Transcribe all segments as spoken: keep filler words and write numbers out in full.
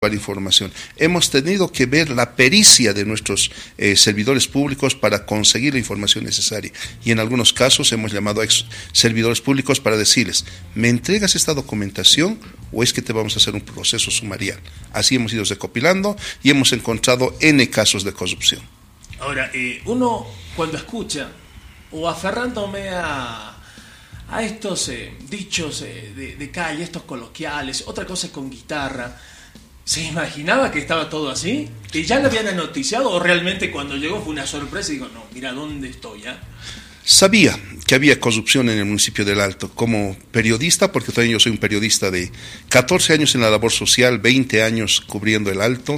información. Hemos tenido que ver la pericia de nuestros eh, servidores públicos para conseguir la información necesaria, y en algunos casos hemos llamado a ex servidores públicos para decirles: ¿me entregas esta documentación o es que te vamos a hacer un proceso sumarial? Así hemos ido recopilando y hemos encontrado N casos de corrupción. Ahora, eh, uno cuando escucha, o aferrándome a, a estos eh, dichos eh, de, de calle, estos coloquiales, otra cosa es con guitarra, ¿se imaginaba que estaba todo así? ¿Que ya lo habían noticiado o realmente cuando llegó fue una sorpresa y digo, no, mira dónde estoy ya? Sabía que había corrupción en el municipio del Alto. Como periodista, porque también yo soy un periodista de catorce años en la labor social, veinte años cubriendo el Alto,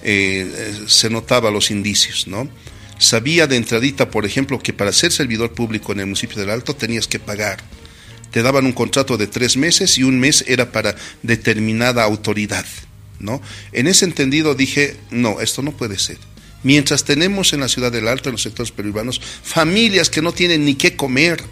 eh, se notaba los indicios, ¿no? Sabía de entradita, por ejemplo, que para ser servidor público en el municipio del Alto tenías que pagar. Te daban un contrato de tres meses y un mes era para determinada autoridad, ¿no? En ese entendido dije, no, esto no puede ser. Mientras tenemos en la ciudad del Alto, en los sectores periurbanos, familias que no tienen ni qué comer,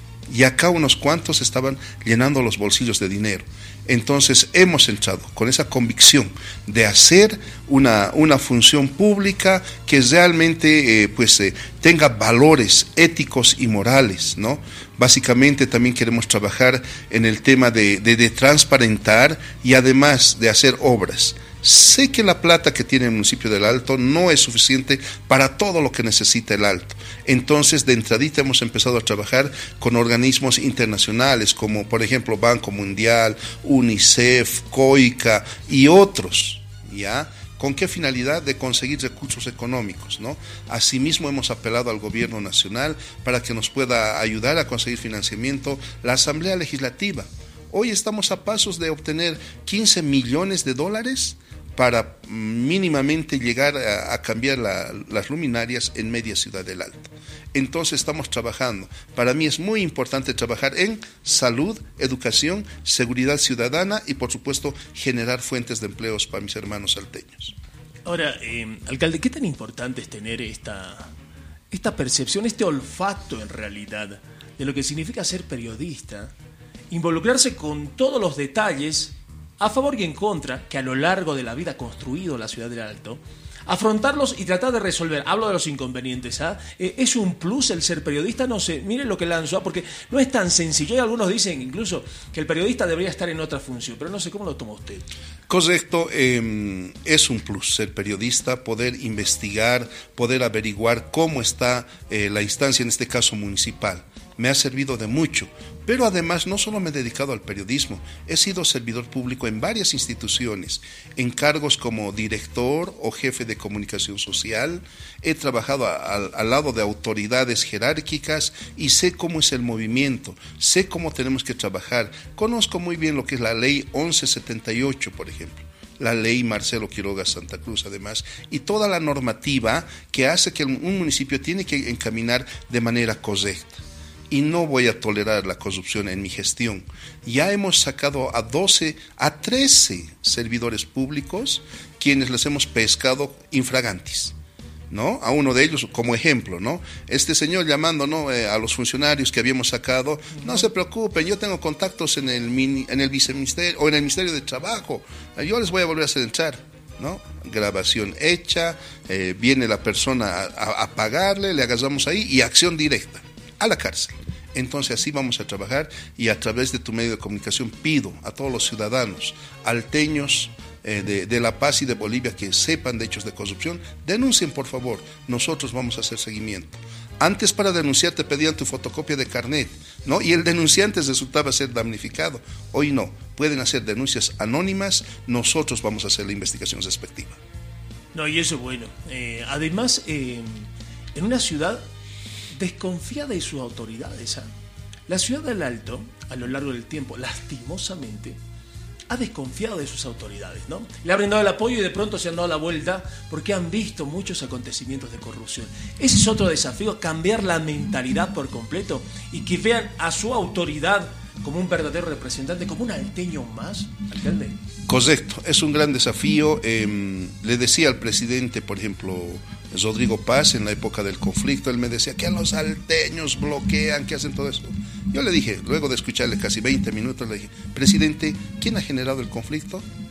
y acá unos cuantos estaban llenando los bolsillos de dinero. Entonces hemos entrado con esa convicción de hacer una, una función pública que realmente eh, pues, eh, tenga valores éticos y morales, ¿no? Básicamente también queremos trabajar en el tema de, de, de transparentar y además de hacer obras. Sé que la plata que tiene el municipio del Alto no es suficiente para todo lo que necesita el Alto. Entonces, de entradita hemos empezado a trabajar con organismos internacionales, como por ejemplo Banco Mundial, UNICEF, COICA y otros, ¿ya? ¿Con qué finalidad? De conseguir recursos económicos, ¿no? Asimismo hemos apelado al gobierno nacional para que nos pueda ayudar a conseguir financiamiento la Asamblea Legislativa. Hoy estamos a pasos de obtener quince millones de dólares para mínimamente llegar a, a cambiar la, las luminarias en media ciudad del Alto. Entonces estamos trabajando. Para mí es muy importante trabajar en salud, educación, seguridad ciudadana y por supuesto generar fuentes de empleos para mis hermanos salteños. Ahora, eh, alcalde, ¿qué tan importante es tener esta, esta percepción, este olfato en realidad de lo que significa ser periodista? Involucrarse con todos los detalles, a favor y en contra, que a lo largo de la vida ha construido la ciudad del Alto, afrontarlos y tratar de resolver. Hablo de los inconvenientes, ¿ah? ¿eh? ¿Es un plus el ser periodista? No sé, miren lo que lanzó, ¿ah? Porque no es tan sencillo. Y algunos dicen incluso que el periodista debería estar en otra función, pero no sé cómo lo toma usted. Correcto, eh, es un plus ser periodista, poder investigar, poder averiguar cómo está eh, la instancia, en este caso municipal. Me ha servido de mucho, pero además no solo me he dedicado al periodismo, he sido servidor público en varias instituciones, en cargos como director o jefe de comunicación social, he trabajado a, a, al lado de autoridades jerárquicas y sé cómo es el movimiento, sé cómo tenemos que trabajar, conozco muy bien lo que es la ley once setenta y ocho, por ejemplo. La ley Marcelo Quiroga Santa Cruz, además, y toda la normativa que hace que un municipio tiene que encaminar de manera correcta. Y no voy a tolerar la corrupción en mi gestión. Ya hemos sacado a doce, a trece servidores públicos, quienes les hemos pescado infragantis, ¿no? A uno de ellos como ejemplo, ¿no? Este señor llamando, ¿no? eh, a los funcionarios que habíamos sacado, no se preocupen, yo tengo contactos en el, mini, en el viceministerio o en el Ministerio de Trabajo, yo les voy a volver a hacer entrar, ¿no? Grabación hecha, eh, viene la persona a, a, a pagarle, le agarramos ahí y acción directa, a la cárcel. Entonces así vamos a trabajar y a través de tu medio de comunicación pido a todos los ciudadanos alteños eh, de, de La Paz y de Bolivia que sepan de hechos de corrupción, denuncien por favor, nosotros vamos a hacer seguimiento. Antes para denunciar te pedían tu fotocopia de carnet, ¿no? Y el denunciante resultaba ser damnificado. Hoy no, pueden hacer denuncias anónimas, nosotros vamos a hacer la investigación respectiva. No, y eso es bueno. Eh, además, eh, en una ciudad desconfía de sus autoridades, ¿eh? La ciudad del Alto, a lo largo del tiempo, lastimosamente, ha desconfiado de sus autoridades, ¿no? Le ha brindado el apoyo y de pronto se han dado la vuelta porque han visto muchos acontecimientos de corrupción. Ese es otro desafío, cambiar la mentalidad por completo y que vean a su autoridad como un verdadero representante, como un alteño más, alcalde. Correcto, es un gran desafío. Eh, le decía al presidente, por ejemplo, Rodrigo Paz, en la época del conflicto, él me decía que a los salteños bloquean, que hacen todo eso. Yo le dije, luego de escucharle casi veinte minutos, le dije, presidente, ¿quién ha generado el conflicto?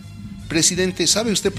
presidente, ¿sabe usted